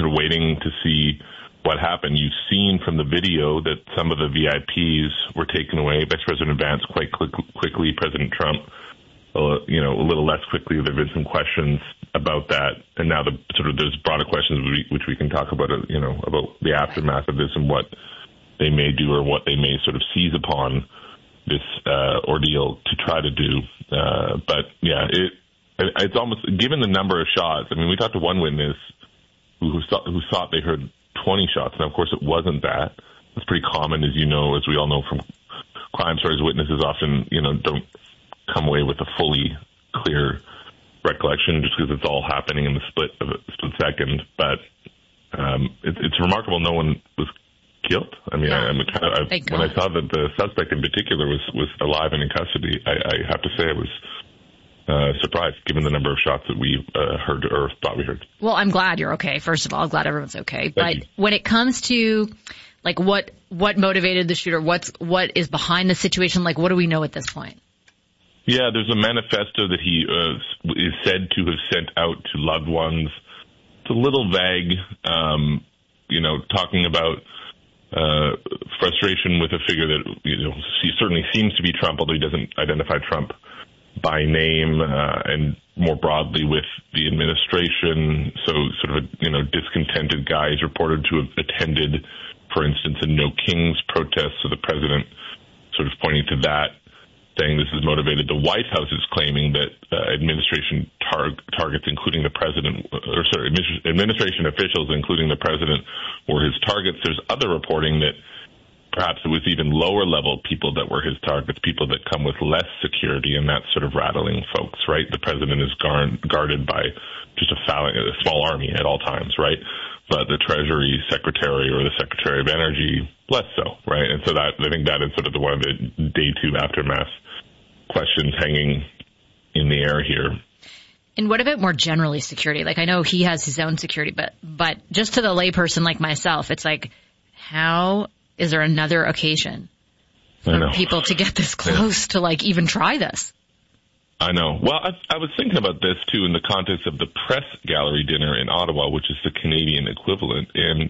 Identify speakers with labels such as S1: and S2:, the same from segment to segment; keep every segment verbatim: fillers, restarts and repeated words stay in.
S1: sort of waiting to see what happened. You've seen from the video that some of the V I Ps were taken away. Vice President Vance quite quick, quickly, President Trump, uh, you know, a little less quickly. There have been some questions about that, and now the sort of there's broader questions we, which we can talk about, uh, you know, about the aftermath of this and what they may do or what they may sort of seize upon this uh, ordeal to try to do. Uh, but yeah, it it's almost, given the number of shots. I mean, we talked to one witness who who, saw, who thought they heard twenty shots. Now, of course, it wasn't that. It's pretty common, as you know, as we all know from crime stories. Witnesses often, you know, don't come away with a fully clear recollection just because it's all happening in the split of a split second. But um, it, it's remarkable no one was killed. I mean, I, I'm kind of, I, when I saw that the suspect in particular was, was alive and in custody, I, I have to say I was uh, surprised, given the number of shots that we uh, heard or thought we heard.
S2: Well, I'm glad you're okay. First of all, I'm glad everyone's okay.
S1: Thank
S2: but
S1: you.
S2: When it comes to like what what motivated the shooter, what's what is behind the situation, like what do we know at this point?
S1: Yeah, there's a manifesto that he uh, is said to have sent out to loved ones. It's a little vague, um, you know, talking about uh, frustration with a figure that, you know, he certainly seems to be Trump, although he doesn't identify Trump by name, uh, and more broadly with the administration. So sort of a, you know, discontented guy is reported to have attended, for instance, a No Kings protest. So the president sort of pointing to that, saying this is motivated. The White House is claiming that uh, administration tar- targets, including the president, or sorry, administration officials, including the president, were his targets. There's other reporting that perhaps it was even lower level people that were his targets, people that come with less security, and that's sort of rattling folks, right? The president is guard- guarded by just a, foul- a small army at all times, right? But the Treasury Secretary or the Secretary of Energy, less so, right? And so that, I think that is sort of the one of the day two aftermath questions hanging in the air here.
S2: And what about more generally security? Like, I know he has his own security, but but just to the layperson like myself, it's like, how is there another occasion for people to get this close to, like, even try this?
S1: I know. Well, I, I was thinking about this, too, in the context of the press gallery dinner in Ottawa, which is the Canadian equivalent. And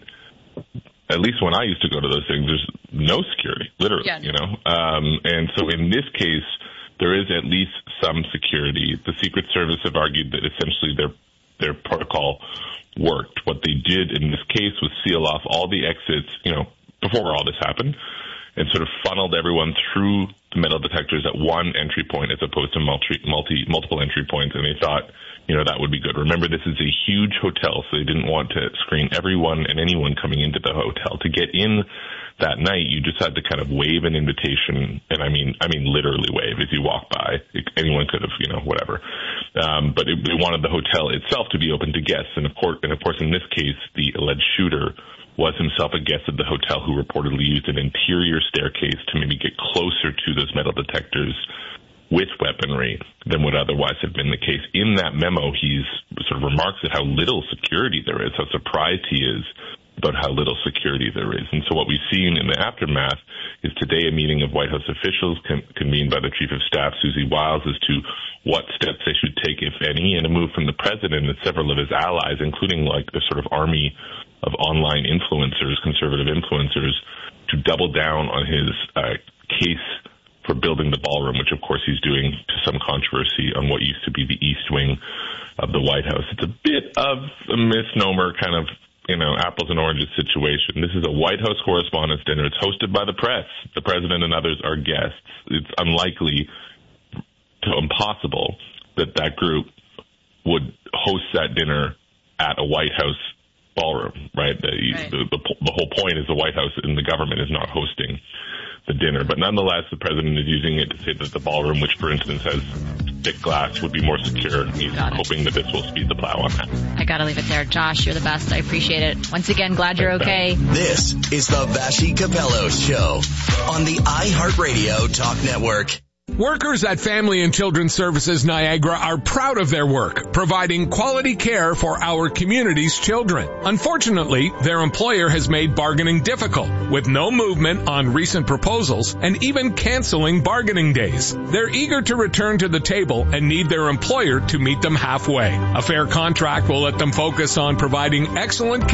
S1: at least when I used to go to those things, there's no security, literally, yeah. you know. Um, and so in this case, there is at least some security. The Secret Service have argued that essentially their their protocol worked. What they did in this case was seal off all the exits, you know, before all this happened, and sort of funneled everyone through the metal detectors at one entry point as opposed to multi, multi multiple entry points. And they thought, you know, that would be good. Remember, this is a huge hotel, so they didn't want to screen everyone and anyone coming into the hotel. To get in that night, you just had to kind of wave an invitation, and I mean, I mean literally wave as you walk by. It, anyone could have, you know, whatever. Um, but it, they wanted the hotel itself to be open to guests, and of course, and of course, in this case, the alleged shooter was himself a guest at the hotel who reportedly used an interior staircase to maybe get closer to those metal detectors with weaponry than would otherwise have been the case. In that memo, he's sort of remarks at how little security there is, how surprised he is about how little security there is. And so what we've seen in the aftermath is today a meeting of White House officials con- convened by the Chief of Staff, Susie Wiles, as to what steps they should take, if any, and a move from the president and several of his allies, including like the sort of army of online influencers, conservative influencers, to double down on his uh, case for building the ballroom, which of course he's doing to some controversy on what used to be the East Wing of the White House. It's a bit of a misnomer, kind of, you know, apples and oranges situation. This is a White House Correspondents' Dinner. It's hosted by the press. The president and others are guests. It's unlikely to impossible that that group would host that dinner at a White House ballroom, right? The, right. The, the, the whole point is the White House and the government is not hosting the dinner. But nonetheless, the president is using it to say that the ballroom, which, for instance, has thick glass, would be more secure. He's hoping that this will speed the plow on that.
S2: I got to leave it there. Josh, you're the best. I appreciate it. Once again, glad you're okay.
S3: This is the Vassy Capello Show on the iHeartRadio Talk Network.
S4: Workers at Family and Children's Services Niagara are proud of their work, providing quality care for our community's children. Unfortunately, their employer has made bargaining difficult, with no movement on recent proposals and even canceling bargaining days. They're eager to return to the table and need their employer to meet them halfway. A fair contract will let them focus on providing excellent care